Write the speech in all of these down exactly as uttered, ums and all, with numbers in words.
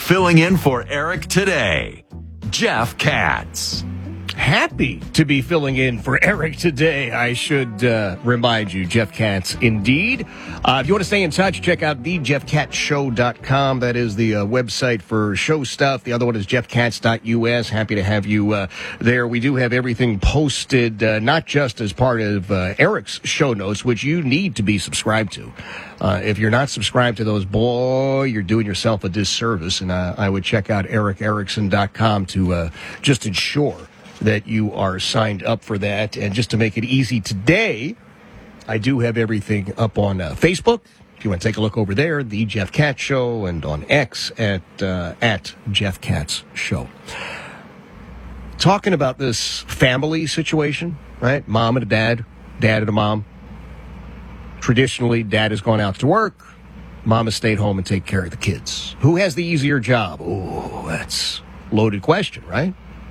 Filling in for Eric today, Jeff Katz. Happy to be filling in for Eric today. I should uh, remind you, Jeff Katz, indeed. Uh, if you want to stay in touch, check out the jeff katz show dot com. That is the uh, website for show stuff. The other one is jeff katz dot u s. Happy to have you uh, there. We do have everything posted, uh, not just as part of uh, Eric's show notes, which you need to be subscribed to. Uh, if you're not subscribed to those, boy, you're doing yourself a disservice. And uh, I would check out eric erickson dot com to uh, just ensure that you are signed up for that. And just to make it easy today, I do have everything up on uh, Facebook. If you want to take a look over there, The Jeff Katz Show, and on X at uh, at Jeff Katz Show. Talking about this family situation, right? Mom and a dad, dad and a mom. Traditionally, dad has gone out to work. Mom has stayed home and take care of the kids. Who has the easier job? Oh, that's a loaded question, right?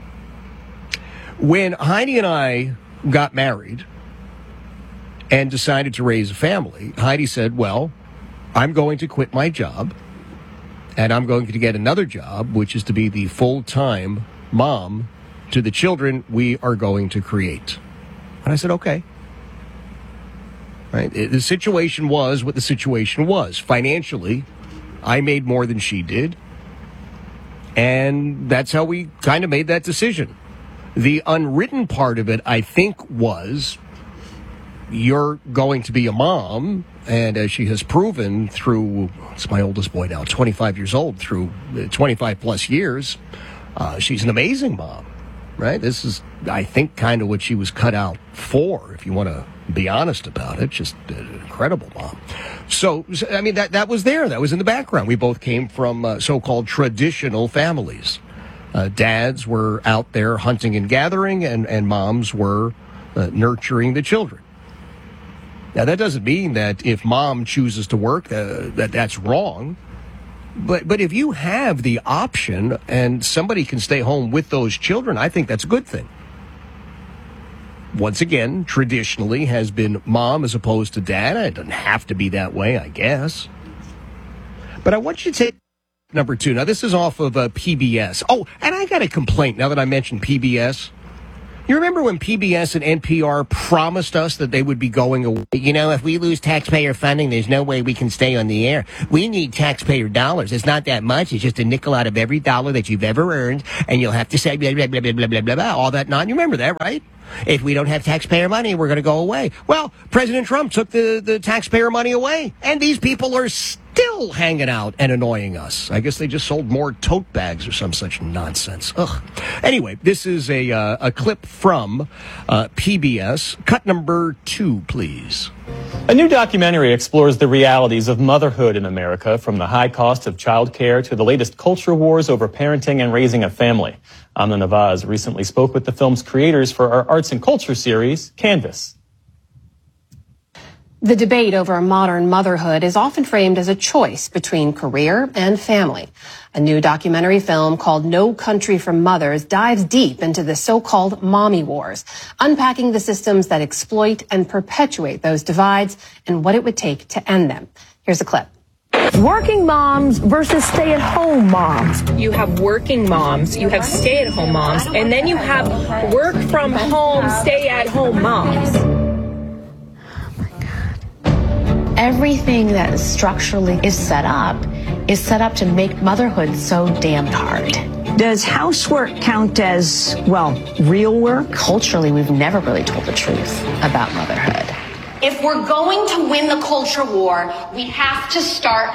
When Heidi and I got married and decided to raise a family, Heidi said, well, I'm going to quit my job and I'm going to get another job, which is to be the full-time mom to the children we are going to create. And I said, okay. Right? The situation was what the situation was. Financially, I made more than she did. And that's how we kind of made that decision. The unwritten part of it, I think, was you're going to be a mom, and as she has proven through, it's my oldest boy now, twenty-five years old, through twenty-five plus years, uh, she's an amazing mom, right? This is, I think, kind of what she was cut out for, if you want to be honest about it. Just an incredible mom. So, I mean, that, that was there. That was in the background. We both came from uh, so-called traditional families. Uh, dads were out there hunting and gathering, and, and moms were uh, nurturing the children. Now, that doesn't mean that if mom chooses to work, uh, that that's wrong. But but if you have the option and somebody can stay home with those children, I think that's a good thing. Once again, traditionally has been mom as opposed to dad. It doesn't have to be that way, I guess. But I want you to take number two. Now, this is off of uh, P B S. Oh, and I got a complaint now that I mentioned P B S. You remember when P B S and N P R promised us that they would be going away? You know, if we lose taxpayer funding, there's no way we can stay on the air. We need taxpayer dollars. It's not that much. It's just a nickel out of every dollar that you've ever earned, and you'll have to say blah, blah, blah, blah, blah, blah, blah, blah, all that non. You remember that, right? If we don't have taxpayer money, we're going to go away. Well, President Trump took the, the taxpayer money away, and these people are still hanging out and annoying us. I guess they just sold more tote bags or some such nonsense. Ugh. Anyway, this is a uh, a clip from uh, P B S. Cut number two, please. A new documentary explores the realities of motherhood in America, from the high cost of childcare to the latest culture wars over parenting and raising a family. Amna Nawaz recently spoke with the film's creators for our arts and culture series, Canvas. The debate over modern motherhood is often framed as a choice between career and family. A new documentary film called No Country for Mothers dives deep into the so-called mommy wars, unpacking the systems that exploit and perpetuate those divides and what it would take to end them. Here's a clip. Working moms versus stay-at-home moms. You have working moms, you have stay-at-home moms, and then you have work-from-home, stay-at-home moms. Everything that structurally is set up is set up to make motherhood so damned hard. Does housework count as, well, real work? Culturally, we've never really told the truth about motherhood. If we're going to win the culture war, we have to start.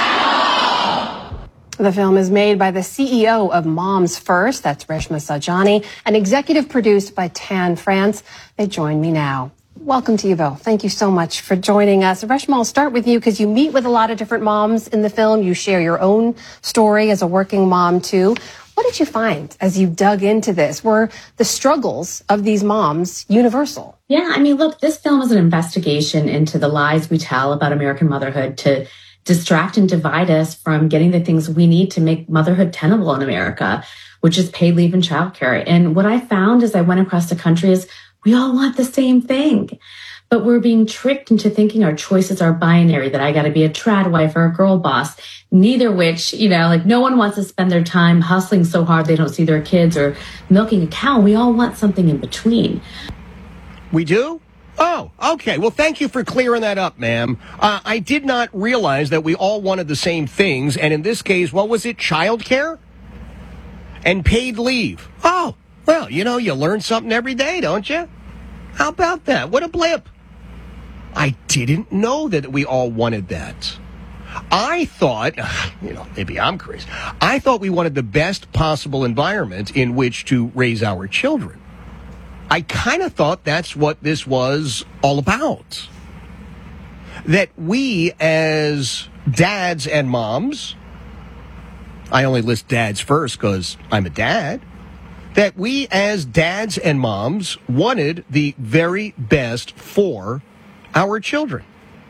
The film is made by the C E O of Moms First, that's Reshma Saujani, and executive produced by Tan France. They join me now. Welcome to you both. Thank you so much for joining us. Reshma, I'll start with you because you meet with a lot of different moms in the film. You share your own story as a working mom, too. What did you find as you dug into this? Were the struggles of these moms universal? Yeah, I mean, look, this film is an investigation into the lies we tell about American motherhood to distract and divide us from getting the things we need to make motherhood tenable in America, which is paid leave and childcare. And what I found as I went across the country is we all want the same thing. But we're being tricked into thinking our choices are binary, that I got to be a trad wife or a girl boss, neither which, you know, like no one wants to spend their time hustling so hard they don't see their kids or milking a cow. We all want something in between. We do? Oh, okay. Well, thank you for clearing that up, ma'am. Uh, I did not realize that we all wanted the same things. And in this case, what was it? Childcare? And paid leave. Oh, well, you know, you learn something every day, don't you? How about that? What a blip. I didn't know that we all wanted that. I thought, you know, maybe I'm crazy. I thought we wanted the best possible environment in which to raise our children. I kind of thought that's what this was all about. That we as dads and moms, I only list dads first because I'm a dad, that we as dads and moms wanted the very best for our children.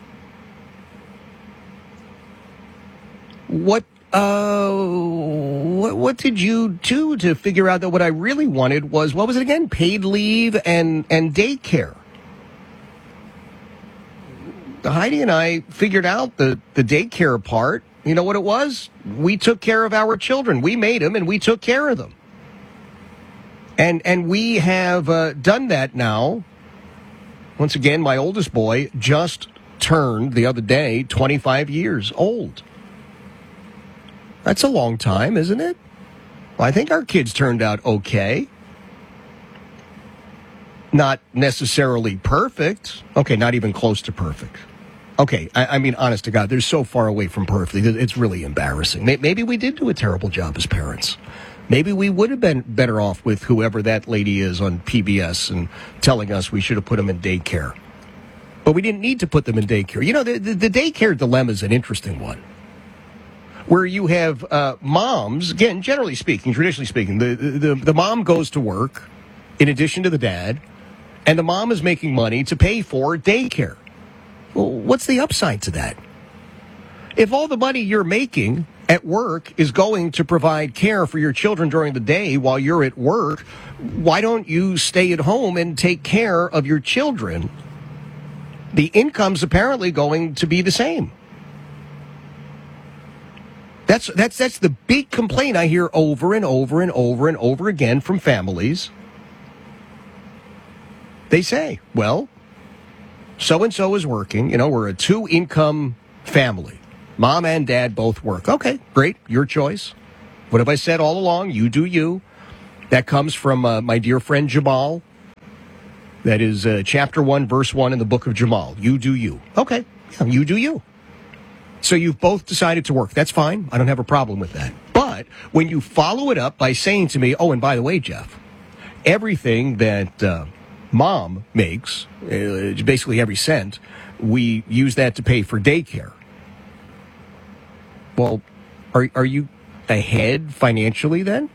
What, uh, what, what did you do to figure out that what I really wanted was, what was it again? Paid leave and, and daycare. Heidi and I figured out the, the daycare part. You know what it was? We took care of our children. We made them and we took care of them. And, and we have uh, done that now. Once again, my oldest boy just turned the other day twenty-five years old. That's a long time, isn't it? Well, I think our kids turned out okay. Not necessarily perfect. Okay, not even close to perfect. Okay, I, I mean, honest to God, they're so far away from perfect. It's really embarrassing. Maybe we did do a terrible job as parents. Maybe we would have been better off with whoever that lady is on P B S and telling us we should have put them in daycare. But we didn't need to put them in daycare. You know, the, the, the daycare dilemma is an interesting one. Where you have uh, moms, again, generally speaking, traditionally speaking, the, the, the mom goes to work in addition to the dad, and the mom is making money to pay for daycare. Well, what's the upside to that? If all the money you're making at work is going to provide care for your children during the day while you're at work, why don't you stay at home and take care of your children? The income's apparently going to be the same. That's that's that's the big complaint I hear over and over and over and over again from families. They say, well, so-and-so is working. You know, we're a two-income family. Mom and dad both work. Okay, great. Your choice. What have I said all along? You do you. That comes from uh, my dear friend Jamal. That is uh, chapter one, verse one in the book of Jamal. You do you. Okay, yeah, you do you. So you've both decided to work. That's fine. I don't have a problem with that. But when you follow it up by saying to me, oh, and by the way, Jeff, everything that uh, mom makes, uh, basically every cent, we use that to pay for daycare. Well, are are you ahead financially then?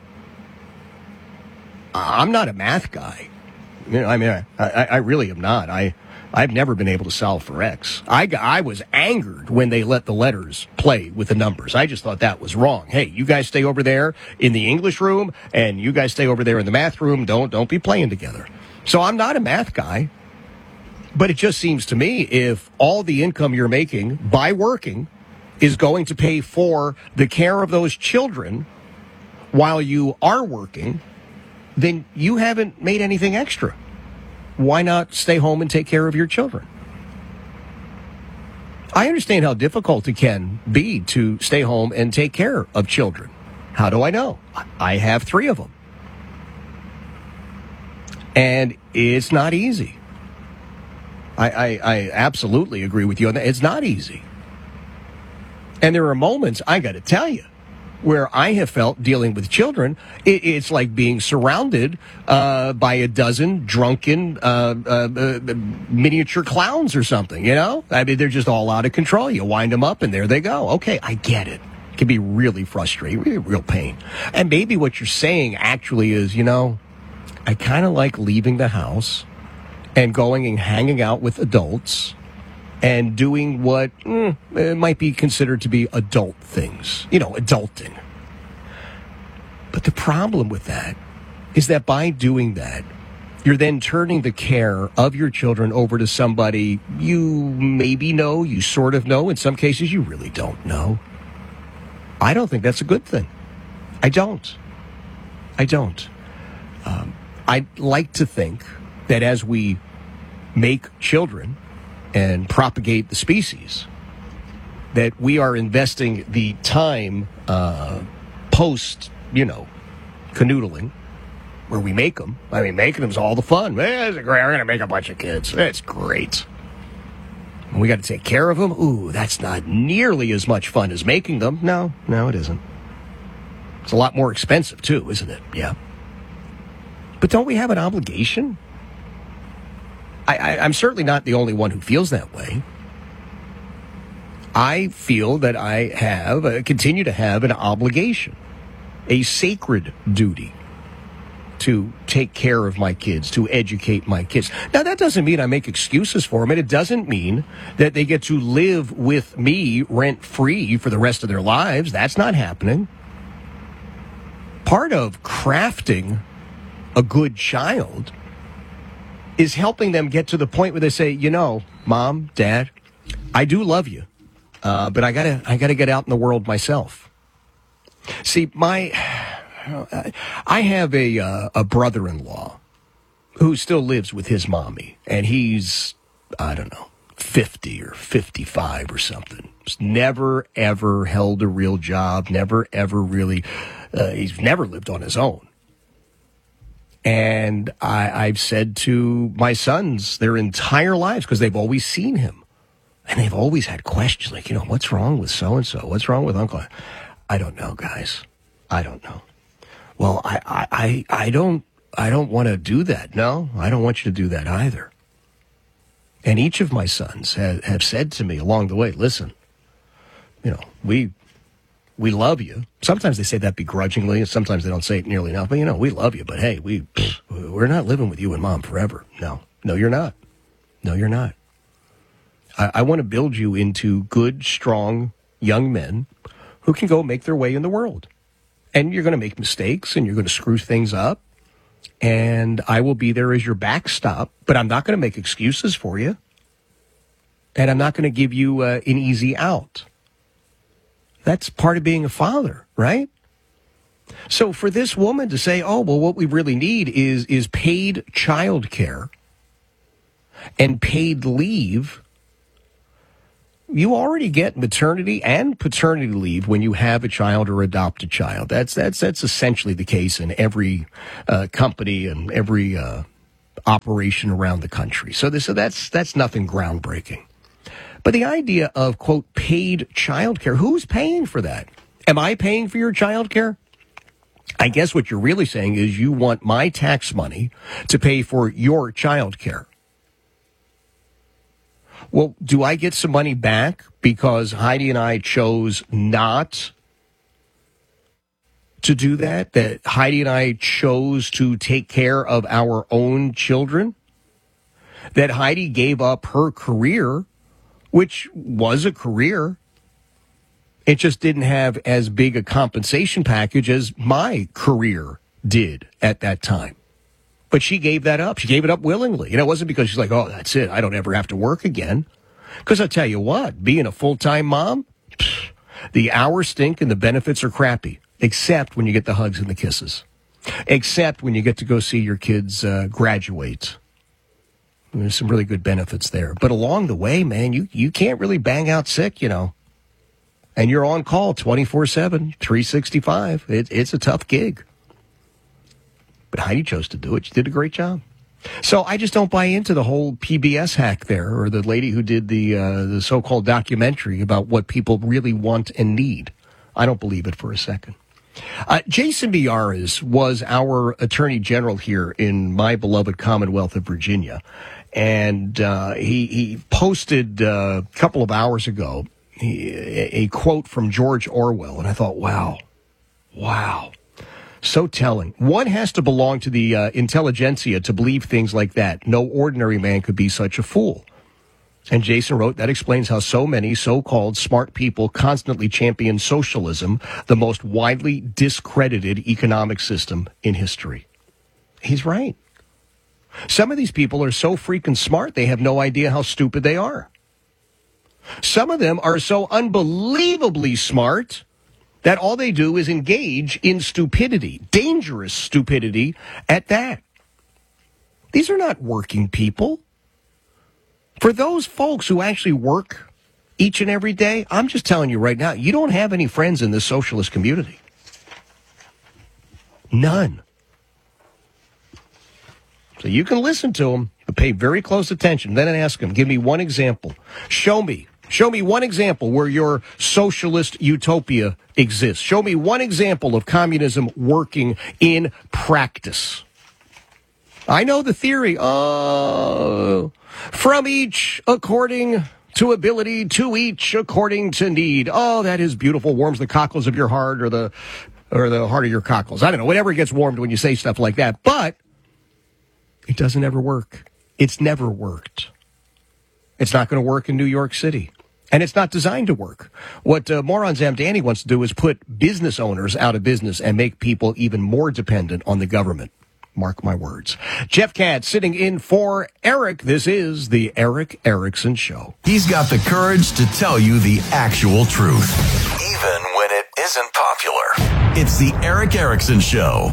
I'm not a math guy. You know, I mean, I, I, I really am not. I, I've never been able to solve for X. I, I was angered when they let the letters play with the numbers. I just thought that was wrong. Hey, you guys stay over there in the English room, and you guys stay over there in the math room. Don't don't be playing together. So I'm not a math guy. But it just seems to me if all the income you're making by working is going to pay for the care of those children while you are working, then you haven't made anything extra. Why not stay home and take care of your children? I understand how difficult it can be to stay home and take care of children. How do I know? I have three of them. And it's not easy. I, I, I absolutely agree with you on that. It's not easy. And there are moments, I got to tell you, where I have felt dealing with children, it, it's like being surrounded uh, by a dozen drunken uh, uh, uh, miniature clowns or something, you know? I mean, they're just all out of control. You wind them up and there they go. Okay, I get it. It can be really frustrating, really real pain. And maybe what you're saying actually is, you know, I kind of like leaving the house and going and hanging out with adults and doing what mm, it might be considered to be adult things. You know, adulting. But the problem with that is that by doing that, You're then turning the care of your children over to somebody you maybe know, you sort of know. In some cases, you really don't know. I don't think that's a good thing. I don't. I don't. Um, I'd like to think that as we make children and propagate the species, that we are investing the time uh, post, you know, canoodling, where we make them. I mean, making them's all the fun. Man, we're going to make a bunch of kids. That's great. And we got to take care of them. Ooh, that's not nearly as much fun as making them. No, no, it isn't. It's a lot more expensive, too, isn't it? Yeah. But don't we have an obligation? I, I, I'm certainly not the only one who feels that way. I feel that I have, uh, continue to have an obligation, a sacred duty to take care of my kids, to educate my kids. Now, that doesn't mean I make excuses for them, and it doesn't mean that they get to live with me rent-free for the rest of their lives. That's not happening. Part of crafting a good child is helping them get to the point where they say, you know, Mom, Dad, I do love you, uh, but I gotta, I gotta get out in the world myself. See, my, I have a uh, a brother-in-law who still lives with his mommy, and he's, I don't know, fifty or fifty-five or something. He's never, ever held a real job, never, ever really, uh, he's never lived on his own. And I, I've said to my sons their entire lives, because they've always seen him, and they've always had questions like, you know, what's wrong with so-and-so? What's wrong with Uncle? I don't know, guys. I don't know. Well, I, I, I, I don't, I don't want to do that. No, I don't want you to do that either. And each of my sons have, have said to me along the way, listen, you know, we, we love you. Sometimes they say that begrudgingly, and sometimes they don't say it nearly enough. But, you know, we love you, but hey, we, we're not living with you and Mom forever. No, no, you're not. No, you're not. I, I want to build you into good, strong young men who can go make their way in the world. And you're going to make mistakes, and you're going to screw things up. And I will be there as your backstop, but I'm not going to make excuses for you. And I'm not going to give you uh, an easy out. That's part of being a father, right? So for this woman to say, oh, well, what we really need is is paid child care and paid leave. You already get maternity and paternity leave when you have a child or adopt a child. That's that's that's essentially the case in every uh, company and every uh, operation around the country. So, this, so that's that's nothing groundbreaking. But the idea of, quote, paid child care, who's paying for that? Am I paying for your child care? I guess what you're really saying is you want my tax money to pay for your child care. Well, do I get some money back because Heidi and I chose not to do that? That Heidi and I chose to take care of our own children? That Heidi gave up her career, which was a career. It just didn't have as big a compensation package as my career did at that time. But she gave that up. She gave it up willingly. And it wasn't because she's like, oh, that's it. I don't ever have to work again. Because I'll tell you what, being a full-time mom, pff, the hours stink and the benefits are crappy, except when you get the hugs and the kisses, except when you get to go see your kids uh, graduate. There's some really good benefits there. But along the way, man, you, you can't really bang out sick, you know. And you're on call twenty-four seven, three sixty-five. It, it's a tough gig. But Heidi chose to do it. She did a great job. So I just don't buy into the whole P B S hack there, or the lady who did the uh, the so-called documentary about what people really want and need. I don't believe it for a second. Uh, Jason Miyares was our attorney general here in my beloved Commonwealth of Virginia. And uh, he, he posted uh, a couple of hours ago he, a, a quote from George Orwell. And I thought, wow, wow. So telling. One has to belong to the uh, intelligentsia to believe things like that. No ordinary man could be such a fool. And Jason wrote, that explains how so many so-called smart people constantly champion socialism, the most widely discredited economic system in history. He's right. Some of these people are so freaking smart, they have no idea how stupid they are. Some of them are so unbelievably smart that all they do is engage in stupidity, dangerous stupidity at that. These are not working people. For those folks who actually work each and every day, I'm just telling you right now, you don't have any friends in this socialist community. None. So you can listen to them, but pay very close attention. Then ask them, give me one example. Show me. Show me one example where your socialist utopia exists. Show me one example of communism working in practice. I know the theory. Oh, from each according to ability, to each according to need. Oh, that is beautiful. Warms the cockles of your heart, or the or the heart of your cockles. I don't know. Whatever gets warmed when you say stuff like that. But it doesn't ever work. It's never worked. It's not going to work in New York City. And it's not designed to work. What uh, Moron Zamdani wants to do is put business owners out of business and make people even more dependent on the government. Mark my words. Jeff Katz sitting in for Eric. This is the Eric Erickson Show. He's got the courage to tell you the actual truth, even when it isn't popular. It's the Eric Erickson Show.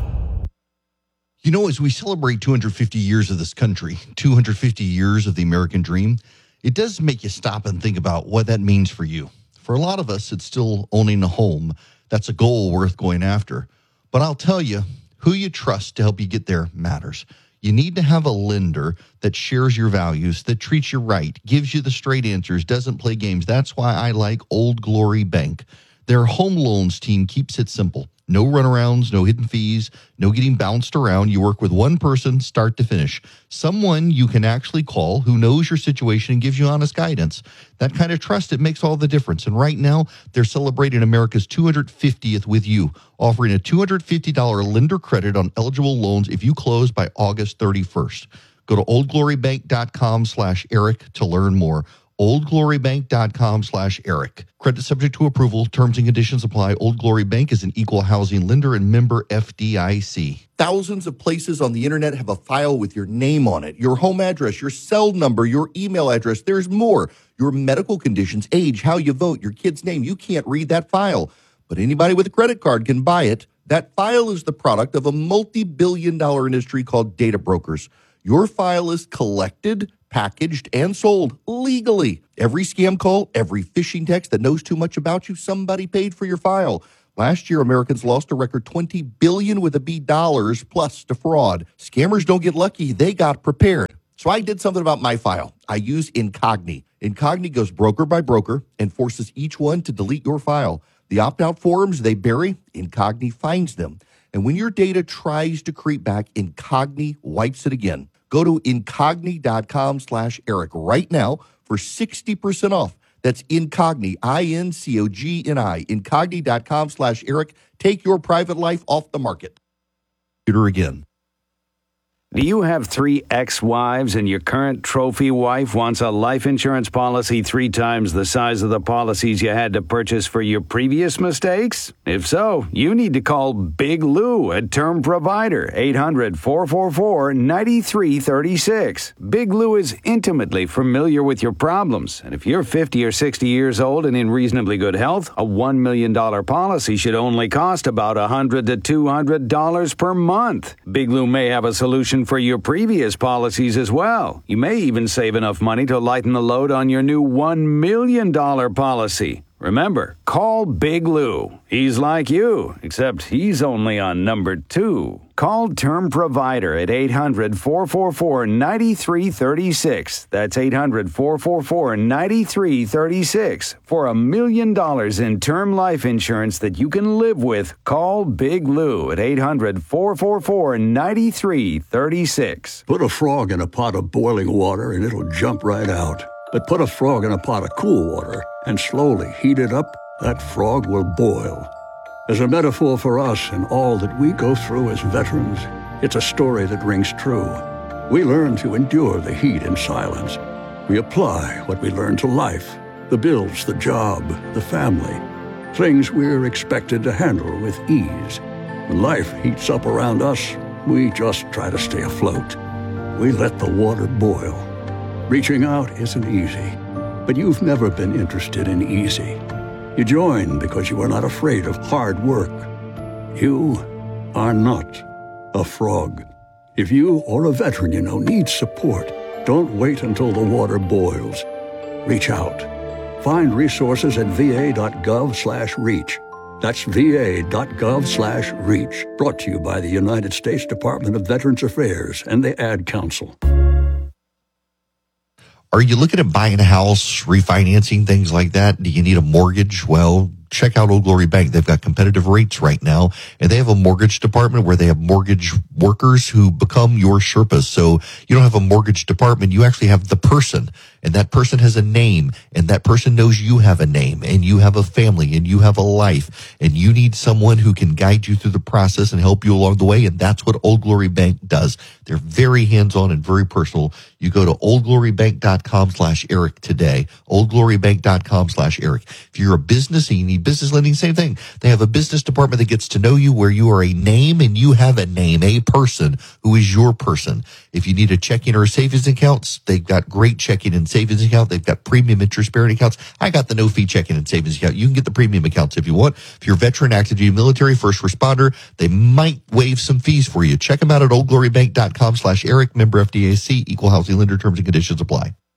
You know, as we celebrate two hundred fifty years of this country, two hundred fifty years of the American dream, it does make you stop and think about what that means for you. For a lot of us, it's still owning a home. That's a goal worth going after. But I'll tell you, who you trust to help you get there matters. You need to have a lender that shares your values, that treats you right, gives you the straight answers, doesn't play games. That's why I like Old Glory Bank. Their home loans team keeps it simple. No runarounds, no hidden fees, no getting bounced around. You work with one person, start to finish. Someone you can actually call who knows your situation and gives you honest guidance. That kind of trust, it makes all the difference. And right now, they're celebrating America's two hundred fiftieth with you, offering a two hundred fifty dollars lender credit on eligible loans if you close by August thirty-first. Go to oldglorybank.com slash Eric to learn more. oldglorybank.com slash Eric. Credit subject to approval. Terms and conditions apply. Old Glory Bank is an equal housing lender and member F D I C. Thousands of places on the internet have a file with your name on it, your home address, your cell number, your email address. There's more. Your medical conditions, age, how you vote, your kid's name. You can't read that file, but anybody with a credit card can buy it. That file is the product of a multi-billion dollar industry called data brokers. Your file is collected, packaged, and sold legally. Every scam call, every phishing text that knows too much about you, somebody paid for your file. Last year, Americans lost a record twenty billion dollars with a B dollars plus to fraud. Scammers don't get lucky. They got prepared. So I did something about my file. I use Incogni. Incogni goes broker by broker and forces each one to delete your file. The opt-out forms they bury, Incogni finds them. And when your data tries to creep back, Incogni wipes it again. Go to incogni.com slash Eric right now for sixty percent off. That's Incogni, I N C O G N I, incogni.com slash Eric. Take your private life off the market. Computer again. Do you have three ex-wives and your current trophy wife wants a life insurance policy three times the size of the policies you had to purchase for your previous mistakes? If so, you need to call Big Lou at Term Provider, eight hundred, four four four, nine three three six. Big Lou is intimately familiar with your problems, and if you're fifty or sixty years old and in reasonably good health, a one million dollars policy should only cost about one hundred to two hundred dollars per month. Big Lou may have a solution for your previous policies as well. You may even save enough money to lighten the load on your new one million dollars policy. Remember, call Big Lou. He's like you, except he's only on number two. Call Term Provider at eight hundred, four four four, nine three three six. That's eight hundred, four four four, nine three three six. For a million dollars in term life insurance that you can live with, call Big Lou at eight hundred, four four four, nine three three six. Put a frog in a pot of boiling water and it'll jump right out. But put a frog in a pot of cool water and slowly heat it up, that frog will boil. As a metaphor for us and all that we go through as veterans, it's a story that rings true. We learn to endure the heat in silence. We apply what we learn to life, the bills, the job, the family, things we're expected to handle with ease. When life heats up around us, we just try to stay afloat. we let the water boil. Reaching out isn't easy, but you've never been interested in easy. You joined because you are not afraid of hard work. You are not a frog. If you or a veteran you know needs support, don't wait until the water boils. Reach out. Find resources at va.gov slash reach. That's va.gov slash reach. Brought to you by the United States Department of Veterans Affairs and the Ad Council. Are you looking at buying a house, refinancing, things like that? Do you need a mortgage? Well, check out Old Glory Bank. They've got competitive rates right now, and they have a mortgage department where they have mortgage workers who become your Sherpas. So you don't have a mortgage department. You actually have the person, and that person has a name, and that person knows you have a name, and you have a family, and you have a life, and you need someone who can guide you through the process and help you along the way, and that's what Old Glory Bank does. They're very hands-on and very personal. You go to oldglorybank.com slash Eric today, oldglorybank.com slash Eric. If you're a business and you need business lending, same thing. They have a business department that gets to know you, where you are a name and you have a name, a person who is your person. If you need a checking or a savings accounts, they've got great checking and savings account. They've got premium interest bearing accounts. I got the no fee checking and savings account. You can get the premium accounts if you want. If you're a veteran, active duty military, first responder, they might waive some fees for you. Check them out at oldglorybank.com slash Eric, member F D I C, equal housing lender, terms and conditions apply.